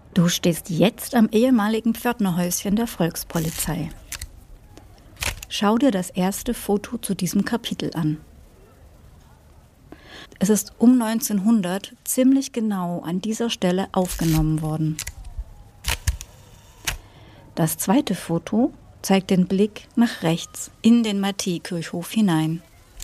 Du stehst jetzt am ehemaligen Pförtnerhäuschen der Volkspolizei. Schau dir das erste Foto zu diesem Kapitel an. Es ist um 1900 ziemlich genau an dieser Stelle aufgenommen worden. Das zweite Foto zeigt den Blick nach rechts in den Matthäikirchhof hinein.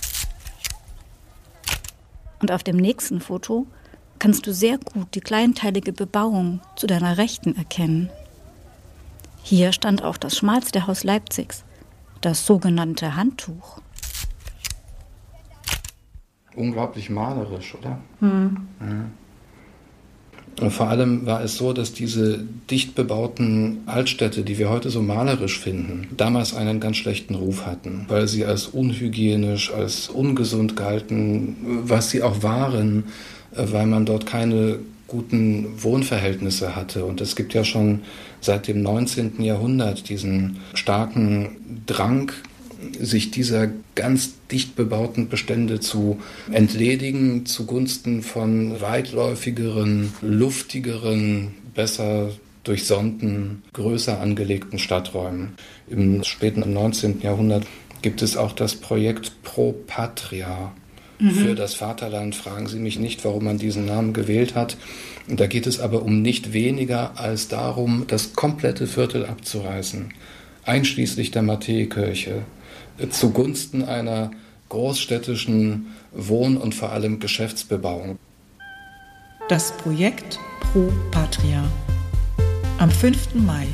Und auf dem nächsten Foto kannst du sehr gut die kleinteilige Bebauung zu deiner Rechten erkennen. Hier stand auch das schmalste Haus Leipzigs, das sogenannte Handtuch. Unglaublich malerisch, oder? Mhm. Und vor allem war es so, dass diese dicht bebauten Altstädte, die wir heute so malerisch finden, damals einen ganz schlechten Ruf hatten, weil sie als unhygienisch, als ungesund galten, was sie auch waren, weil man dort keine guten Wohnverhältnisse hatte. Und es gibt ja schon seit dem 19. Jahrhundert diesen starken Drang, sich dieser ganz dicht bebauten Bestände zu entledigen zugunsten von weitläufigeren, luftigeren, besser durchsonnten, größer angelegten Stadträumen. Im späten 19. Jahrhundert gibt es auch das Projekt Pro Patria. Für das Vaterland. Fragen Sie mich nicht, warum man diesen Namen gewählt hat. Und da geht es aber um nicht weniger als darum, das komplette Viertel abzureißen, einschließlich der Matthäikirche, zugunsten einer großstädtischen Wohn- und vor allem Geschäftsbebauung. Das Projekt Pro Patria. Am 5. Mai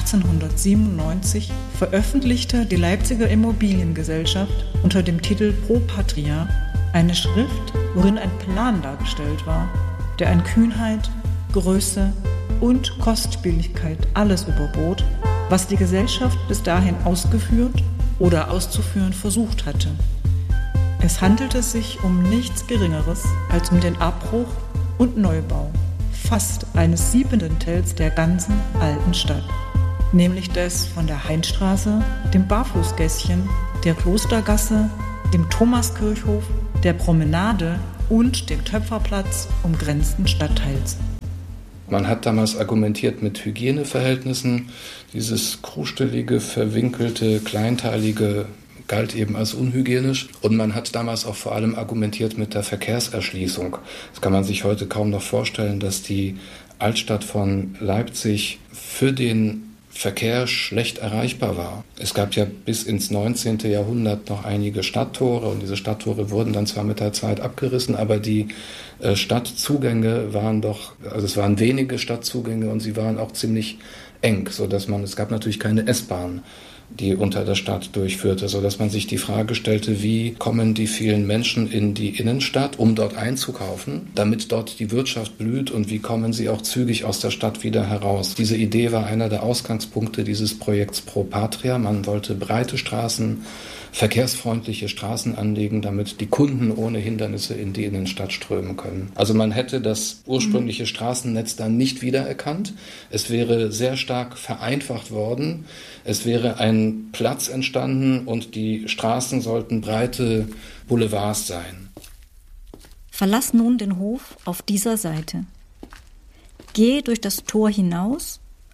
1897 veröffentlichte die Leipziger Immobiliengesellschaft unter dem Titel Pro Patria eine Schrift, worin ein Plan dargestellt war, der an Kühnheit, Größe und Kostspieligkeit alles überbot, was die Gesellschaft bis dahin ausgeführt oder auszuführen versucht hatte. Es handelte sich um nichts Geringeres als um den Abbruch und Neubau fast eines Siebentels der ganzen alten Stadt, nämlich des von der Hainstraße, dem Barfußgässchen, der Klostergasse, dem Thomaskirchhof, der Promenade und dem Töpferplatz umgrenzten Stadtteils. Man hat damals argumentiert mit Hygieneverhältnissen. Dieses krustelige, verwinkelte, kleinteilige galt eben als unhygienisch. Und man hat damals auch vor allem argumentiert mit der Verkehrserschließung. Das kann man sich heute kaum noch vorstellen, dass die Altstadt von Leipzig für den Verkehr schlecht erreichbar war. Es gab ja bis ins 19. Jahrhundert noch einige Stadttore und diese Stadttore wurden dann zwar mit der Zeit abgerissen, aber die Stadtzugänge waren es waren wenige Stadtzugänge und sie waren auch ziemlich eng, es gab natürlich keine S-Bahn, die unter der Stadt durchführte, sodass man sich die Frage stellte, wie kommen die vielen Menschen in die Innenstadt, um dort einzukaufen, damit dort die Wirtschaft blüht und wie kommen sie auch zügig aus der Stadt wieder heraus. Diese Idee war einer der Ausgangspunkte dieses Projekts Pro Patria. Man wollte breite Straßen, verkehrsfreundliche Straßen anlegen, damit die Kunden ohne Hindernisse in die Innenstadt strömen können. Also man hätte das ursprüngliche Straßennetz dann nicht wiedererkannt. Es wäre sehr stark vereinfacht worden. Es wäre ein Platz entstanden und die Straßen sollten breite Boulevards sein. Verlass nun den Hof auf dieser Seite. Gehe durch das Tor hinaus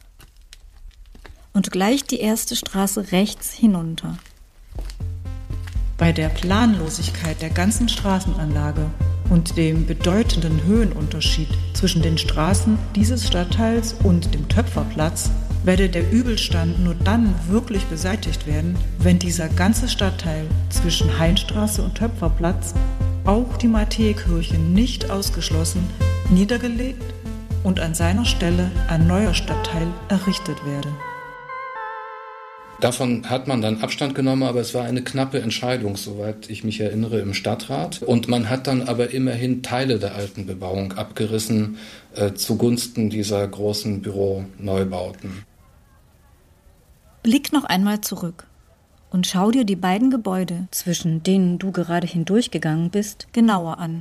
und gleich die erste Straße rechts hinunter. Bei der Planlosigkeit der ganzen Straßenanlage und dem bedeutenden Höhenunterschied zwischen den Straßen dieses Stadtteils und dem Töpferplatz werde der Übelstand nur dann wirklich beseitigt werden, wenn dieser ganze Stadtteil zwischen Hainstraße und Töpferplatz, auch die Matthäikirche nicht ausgeschlossen, niedergelegt und an seiner Stelle ein neuer Stadtteil errichtet werde. Davon hat man dann Abstand genommen, aber es war eine knappe Entscheidung, soweit ich mich erinnere, im Stadtrat. Und man hat dann aber immerhin Teile der alten Bebauung abgerissen zugunsten dieser großen Büroneubauten. Blick noch einmal zurück und schau dir die beiden Gebäude, zwischen denen du gerade hindurchgegangen bist, genauer an.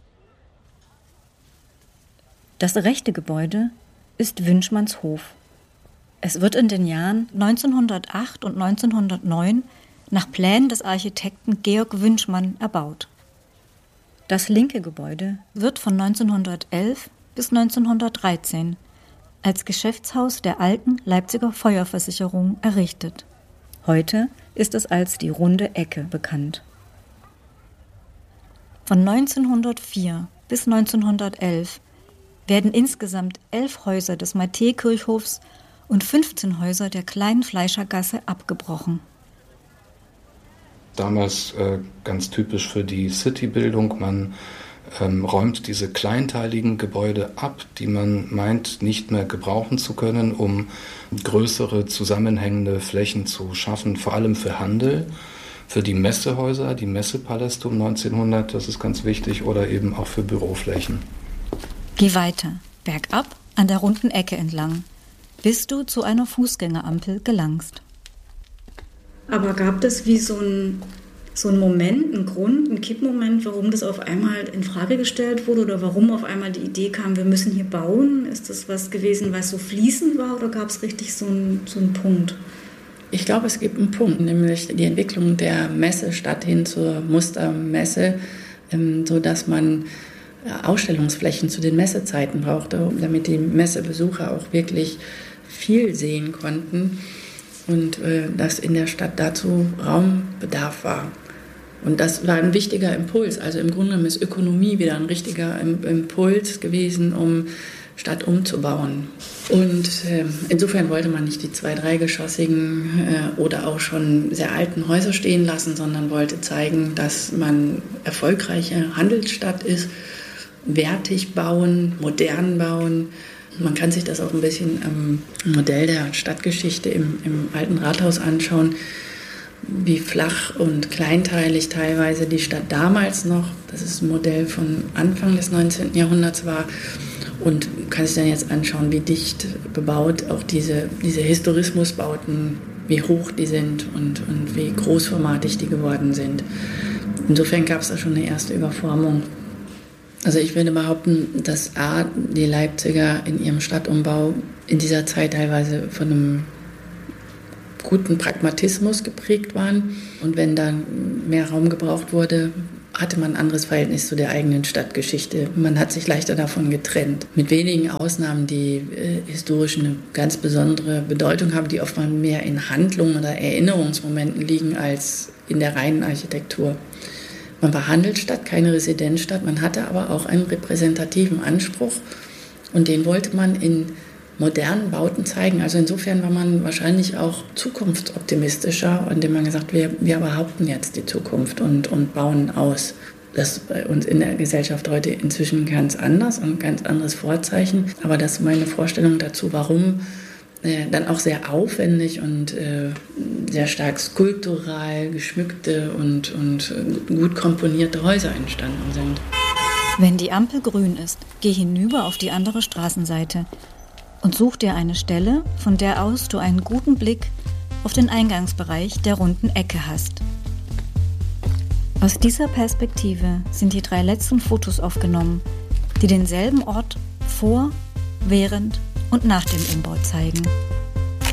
Das rechte Gebäude ist Wünschmanns Hof. Es wird in den Jahren 1908 und 1909 nach Plänen des Architekten Georg Wünschmann erbaut. Das linke Gebäude wird von 1911 bis 1913 als Geschäftshaus der alten Leipziger Feuerversicherung errichtet. Heute ist es als die Runde Ecke bekannt. Von 1904 bis 1911 werden insgesamt 11 Häuser des Matthäkirchhofs und 15 Häuser der Kleinen Fleischergasse abgebrochen. Damals ganz typisch für die Citybildung, man räumt diese kleinteiligen Gebäude ab, die man meint, nicht mehr gebrauchen zu können, um größere zusammenhängende Flächen zu schaffen, vor allem für Handel, für die Messehäuser, die Messepaläste um 1900, das ist ganz wichtig, oder eben auch für Büroflächen. Geh weiter, bergab an der runden Ecke entlang, bis du zu einer Fußgängerampel gelangst. Aber gab es wie so ein Moment, einen Grund, einen Kippmoment, warum das auf einmal in Frage gestellt wurde oder warum auf einmal die Idee kam, wir müssen hier bauen? Ist das was gewesen, was so fließend war oder gab es richtig so einen Punkt? Ich glaube, es gibt einen Punkt, nämlich die Entwicklung der Messestadt hin zur Mustermesse, sodass man Ausstellungsflächen zu den Messezeiten brauchte, damit die Messebesucher auch wirklich viel sehen konnten und dass in der Stadt dazu Raumbedarf war. Und das war ein wichtiger Impuls. Also im Grunde genommen ist Ökonomie wieder ein richtiger Impuls gewesen, um Stadt umzubauen. Und insofern wollte man nicht die 2-, 3-geschossigen oder auch schon sehr alten Häuser stehen lassen, sondern wollte zeigen, dass man erfolgreiche Handelsstadt ist, wertig bauen, modern bauen. Man kann sich das auch ein bisschen am Modell der Stadtgeschichte im alten Rathaus anschauen, wie flach und kleinteilig teilweise die Stadt damals noch, das ist ein Modell von Anfang des 19. Jahrhunderts war, und kann sich dann jetzt anschauen, wie dicht bebaut auch diese Historismusbauten, wie hoch die sind und wie großformatig die geworden sind. Insofern gab es da schon eine erste Überformung. Also ich würde behaupten, dass die Leipziger in ihrem Stadtumbau in dieser Zeit teilweise von einem guten Pragmatismus geprägt waren. Und wenn dann mehr Raum gebraucht wurde, hatte man ein anderes Verhältnis zu der eigenen Stadtgeschichte. Man hat sich leichter davon getrennt. Mit wenigen Ausnahmen, die historisch eine ganz besondere Bedeutung haben, die oftmals mehr in Handlungen oder Erinnerungsmomenten liegen als in der reinen Architektur. Man war Handelsstadt, keine Residenzstadt. Man hatte aber auch einen repräsentativen Anspruch und den wollte man in modernen Bauten zeigen. Also insofern war man wahrscheinlich auch zukunftsoptimistischer, indem man gesagt hat, wir behaupten jetzt die Zukunft und bauen aus. Das ist bei uns in der Gesellschaft heute inzwischen ganz anders und ein ganz anderes Vorzeichen. Aber das ist meine Vorstellung dazu, warum dann auch sehr aufwendig und sehr stark skulptural geschmückte und gut komponierte Häuser entstanden sind. Wenn die Ampel grün ist, geh hinüber auf die andere Straßenseite und such dir eine Stelle, von der aus du einen guten Blick auf den Eingangsbereich der runden Ecke hast. Aus dieser Perspektive sind die 3 letzten Fotos aufgenommen, die denselben Ort vor, während und nach dem Umbau zeigen.